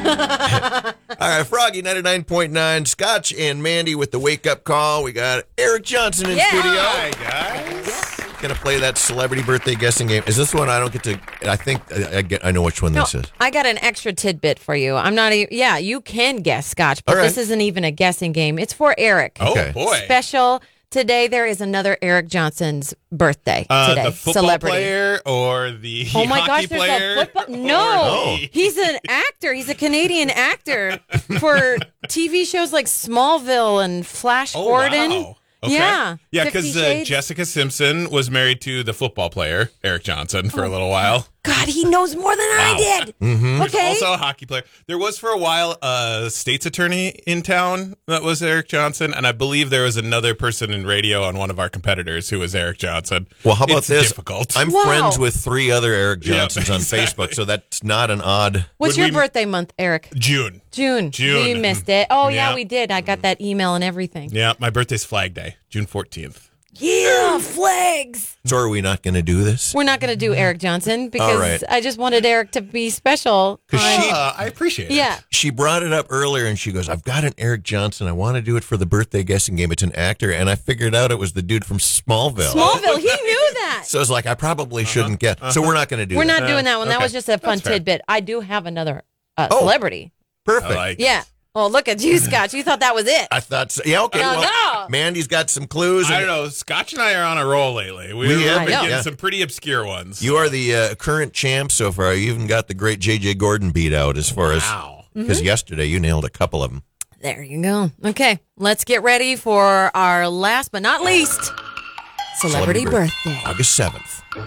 All right, Froggy 99.9, Scotch and Mandy with the wake-up call. We got Eric Johnson in studio. Hi, guys. Going to play that celebrity birthday guessing game. Is this one I don't get to... I think I know which one this is. I got an extra tidbit for you. I'm not even... Yeah, you can guess, Scotch, but this isn't even a guessing game. It's for Eric. Okay. Oh, boy. Special. Today, there is another Eric Johnson's birthday today. The football player or the hockey player? There's a football... No. He's an actor. He's a Canadian actor for TV shows like Smallville and Flash Gordon. Wow. Okay. Yeah. Yeah, 50 because Shades. Jessica Simpson was married to the football player, Eric Johnson, for a little while. God, he knows more than I did. Mm-hmm. Okay. Also a hockey player. There was for a while a state's attorney in town that was Eric Johnson, and I believe there was another person in radio on one of our competitors who was Eric Johnson. Well, how about It's this? difficult. I'm Wow. friends with 3 other Eric Yep, Johnsons on exactly. Facebook, so that's not an odd... What's Would your we- birthday month, Eric? June. June. June. We missed it. Oh, yeah, Yeah. we did. I got that email and everything. Yeah, my birthday's Flag Day, June 14th. Yeah, flags. So are we not going to do this? We're not going to do Eric Johnson because All right. I just wanted Eric to be special. 'Cause she- I appreciate it. Yeah. She brought it up earlier, and she goes, I've got an Eric Johnson. I want to do it for the birthday guessing game. It's an actor, and I figured out it was the dude from Smallville. Smallville, he knew that. So I was like, I probably shouldn't get... So we're not going to do We're that. not doing that one. That okay. was just a fun That's fair. tidbit. I do have another Oh. celebrity. Perfect. I like Yeah. Well, look at you, Scotch. You thought that was it. I thought so. Yeah, okay. No, well, no. Mandy's got some clues. I and don't know. Scotch and I are on a roll lately. We We've have been been, getting yeah. some pretty obscure ones. You are the current champ so far. You even got the great J.J. Gordon beat out as far as... Wow. Because yesterday you nailed a couple of them. There you go. Okay, let's get ready for our last but not least celebrity birthday. August 7th.